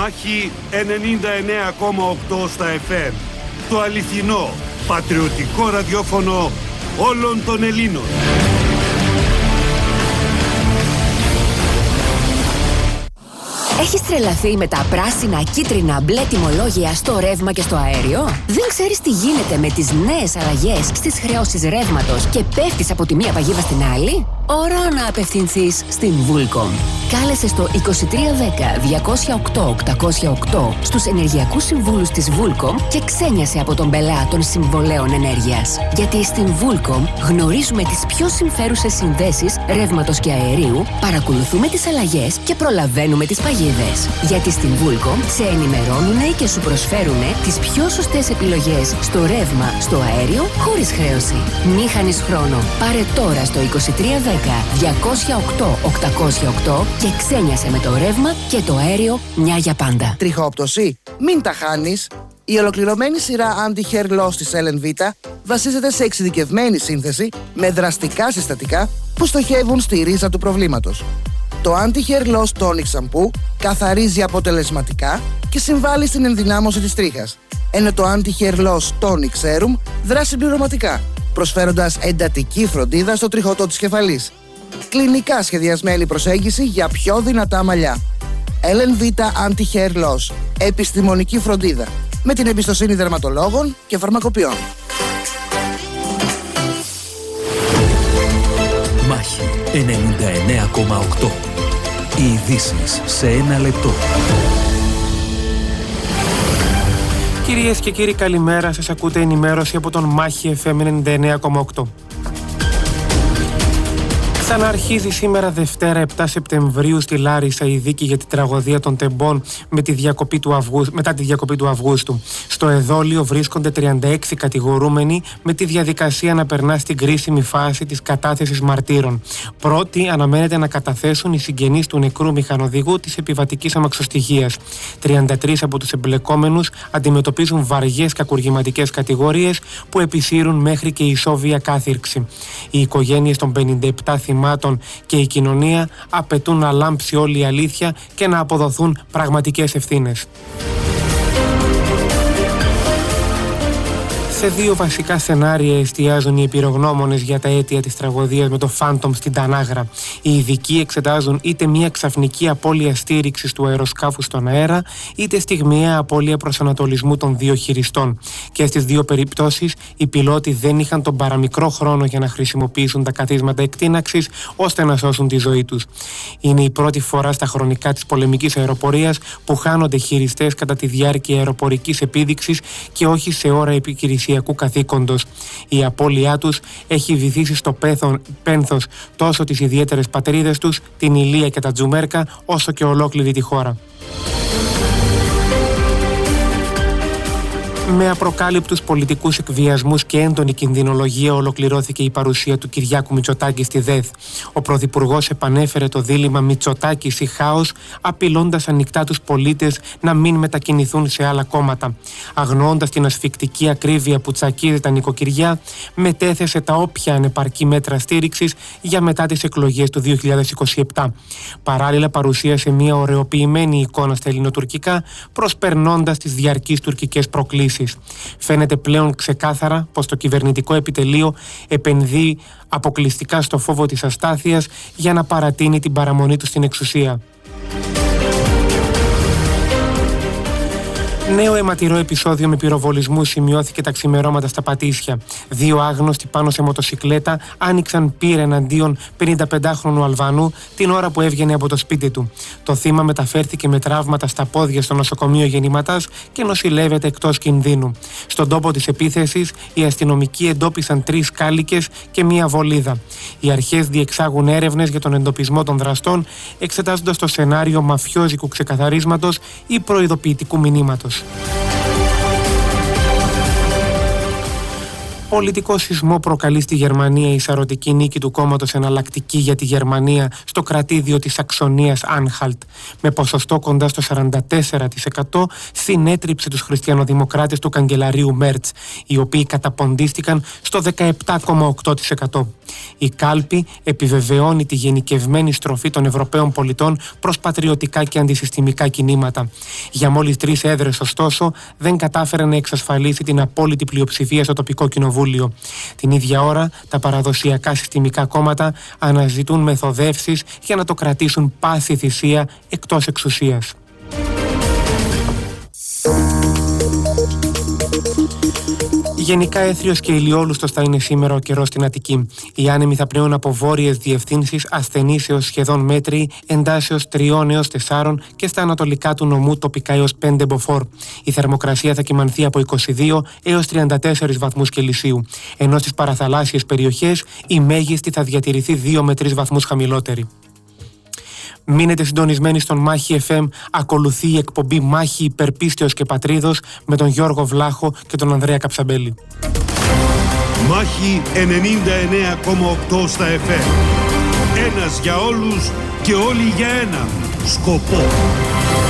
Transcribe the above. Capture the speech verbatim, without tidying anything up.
Μάχη ενενήντα εννέα κόμμα οκτώ στα εφ εμ. Το αληθινό, πατριωτικό ραδιόφωνο όλων των Ελλήνων. Έχεις τρελαθεί με τα πράσινα, κίτρινα, μπλε τιμολόγια στο ρεύμα και στο αέριο? Δεν ξέρεις τι γίνεται με τις νέες αλλαγές στις χρεώσεις ρεύματος και πέφτεις από τη μία παγίδα στην άλλη? Ώρα να απευθυνθείς στην Vulcom. Κάλεσε στο είκοσι τρία δέκα διακόσια οκτώ οκτακόσια οκτώ στους ενεργειακούς συμβούλους της Vulcom και ξένιασε από τον πελά των συμβολέων ενέργειας. Γιατί στην Vulcom γνωρίζουμε τις πιο συμφέρουσες συνδέσεις ρεύματος και αερίου, παρακολουθούμε τις αλλαγές και προλαβαίνουμε τις παγίδες. Γιατί στην Vulcom σε ενημερώνουνε και σου προσφέρουνε τις πιο σωστές επιλογές στο ρεύμα, στο αέριο, χωρίς χρέωση. Μη χάνεις χρόνο. Πάρε τώρα στο είκοσι τρία δέκα διακόσια οκτώ οκτακόσια οκτώ και ξένιασε με το ρεύμα και το αέριο μια για πάντα. Τριχόπτωση? Μην τα χάνεις. Η ολοκληρωμένη σειρά Anti-Hair Loss της Ellen Vita βασίζεται σε εξειδικευμένη σύνθεση με δραστικά συστατικά που στοχεύουν στη ρίζα του προβλήματος. Το Anti-Hair Loss Tonic Shampoo καθαρίζει αποτελεσματικά και συμβάλλει στην ενδυνάμωση της τρίχας, ενώ το Anti-Hair Loss Tonic Serum δράσει συμπληρωματικά, προσφέροντας εντατική φροντίδα στο τριχωτό της κεφαλής. Κλινικά σχεδιασμένη προσέγγιση για πιο δυνατά μαλλιά. Ellen Vita Anti-Hair Loss. Επιστημονική φροντίδα. Με την εμπιστοσύνη δερματολόγων και φαρμακοποιών. Μάχη ενενήντα εννέα κόμμα οκτώ. Οι ειδήσεις σε ένα λεπτό. Κυρίες και κύριοι, καλημέρα. Σας ακούτε ενημέρωση από τον Μάχη εφ εμ ενενήντα εννέα κόμμα οκτώ. Ξαναρχίζει σήμερα Δευτέρα επτά Σεπτεμβρίου στη Λάρισα η δίκη για την τραγωδία των Τεμπών με τη διακοπή του Αυγούστου, μετά τη διακοπή του Αυγούστου. Στο εδόλιο βρίσκονται τριάντα έξι κατηγορούμενοι με τη διαδικασία να περνά στην κρίσιμη φάση της κατάθεσης μαρτύρων. Πρώτοι αναμένεται να καταθέσουν οι συγγενείς του νεκρού μηχανοδηγού της επιβατικής αμαξοστοιχείας. τριάντα τρεις από τους εμπλεκόμενους αντιμετωπίζουν βαριές κακουργηματικές κατηγορίες που επισύρουν μέχρι και ισόβια κάθυρξη. Οι οικογένειες των πενήντα επτά θυμάτων και η κοινωνία απαιτούν να λάμψει όλη η αλήθεια και να αποδοθούν πραγματικές ευθύνες. Σε δύο βασικά σενάρια εστιάζουν οι εμπειρογνώμονες για τα αίτια της τραγωδίας με το Phantom στην Τανάγρα. Οι ειδικοί εξετάζουν είτε μια ξαφνική απώλεια στήριξης του αεροσκάφου στον αέρα, είτε στιγμιαία απώλεια προσανατολισμού των δύο χειριστών. Και στις δύο περιπτώσεις οι πιλότοι δεν είχαν τον παραμικρό χρόνο για να χρησιμοποιήσουν τα καθίσματα εκτείναξης ώστε να σώσουν τη ζωή τους. Είναι η πρώτη φορά στα χρονικά της πολεμικής αεροπορίας που χάνονται χειριστές κατά τη διάρκεια αεροπορικής επίδειξης και όχι σε ώρα επιχειρησίας καθήκοντος. Η απώλειά τους έχει βυθίσει στο πέθον, πένθος τόσο τις ιδιαίτερες πατρίδες τους, την Ηλία και τα Τζουμέρκα, όσο και ολόκληρη τη χώρα. Με απροκάλυπτους πολιτικούς εκβιασμούς και έντονη κινδυνολογία ολοκληρώθηκε η παρουσία του Κυριάκου Μητσοτάκη στη ΔΕΘ. Ο Πρωθυπουργός επανέφερε το δίλημμα Μητσοτάκης ή χάος, απειλώντας ανοιχτά τους πολίτες να μην μετακινηθούν σε άλλα κόμματα. Αγνοώντας την ασφικτική ακρίβεια που τσακίζει τα νοικοκυριά, μετέθεσε τα όποια ανεπαρκή μέτρα στήριξης για μετά τις εκλογές του δύο χιλιάδες είκοσι επτά. Παράλληλα, παρουσίασε μια ωρεοποιημένη εικόνα στα ελληνοτουρκικά, προσπερνώντας τις διαρκείς τουρκικές προκλήσεις. Φαίνεται πλέον ξεκάθαρα πως το κυβερνητικό επιτελείο επενδύει αποκλειστικά στο φόβο της αστάθειας για να παρατείνει την παραμονή του στην εξουσία. Νέο αιματηρό επεισόδιο με πυροβολισμού σημειώθηκε τα ξημερώματα στα Πατήσια. Δύο άγνωστοι πάνω σε μοτοσικλέτα άνοιξαν πύρα εναντίον πενηνταπεντάχρονου Αλβανού την ώρα που έβγαινε από το σπίτι του. Το θύμα μεταφέρθηκε με τραύματα στα πόδια στο νοσοκομείο Γεννηματάς και νοσηλεύεται εκτός κινδύνου. Στον τόπο της επίθεσης, οι αστυνομικοί εντόπισαν τρεις κάλικες και μία βολίδα. Οι αρχές διεξάγουν έρευνες για τον εντοπισμό των δραστών, εξετάζοντας το σενάριο μαφιόζικου ξεκαθαρίσματος ή προειδοποιητικού μηνύματος. Πολιτικό σεισμό προκαλεί στη Γερμανία η σαρωτική νίκη του κόμματος Εναλλακτική για τη Γερμανία στο κρατήδιο της Σαξονίας Άνχαλτ. Με ποσοστό κοντά στο σαράντα τέσσερα τοις εκατό συνέτριψε τους χριστιανοδημοκράτες του καγκελαρίου Μέρτς, οι οποίοι καταποντίστηκαν στο δεκαεπτά κόμμα οκτώ τοις εκατό. Η κάλπη επιβεβαιώνει τη γενικευμένη στροφή των Ευρωπαίων πολιτών προς πατριωτικά και αντισυστημικά κινήματα. Για μόλις τρεις έδρες, ωστόσο, δεν κατάφερε να εξασφαλίσει την απόλυτη πλειοψηφία στο τοπικό κοινοβούλιο. Την ίδια ώρα, τα παραδοσιακά συστημικά κόμματα αναζητούν μεθοδεύσεις για να το κρατήσουν πάση θυσία εκτός εξουσίας. Γενικά έθριος και ηλιόλουστος θα είναι σήμερα ο καιρός στην Αττική. Οι άνεμοι θα πνέουν από βόρειες διευθύνσεις, ασθενείς έως σχεδόν μέτριοι, εντάσεως τριών έως τεσσάρων και στα ανατολικά του νομού τοπικά έως πέντε μποφόρ. Η θερμοκρασία θα κυμανθεί από είκοσι δύο έως τριάντα τέσσερις βαθμούς Κελσίου, ενώ στις παραθαλάσσιες περιοχές η μέγιστη θα διατηρηθεί δύο με τρεις βαθμούς χαμηλότερη. Μείνετε συντονισμένοι στον Μάχη εφ εμ. Ακολουθεί η εκπομπή Μάχη Υπερπίστεως και Πατρίδος με τον Γιώργο Βλάχο και τον Ανδρέα Καψαμπέλη. Μάχη ενενήντα εννέα κόμμα οκτώ στα εφ εμ. Ένας για όλους και όλοι για ένα σκοπό.